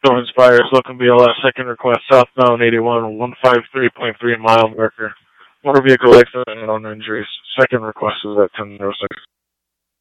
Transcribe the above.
Thorns Fires, Looking BLS, second request, southbound 81, 153.3 mile marker. Motor vehicle accident and no injuries. Second request is at 10:06.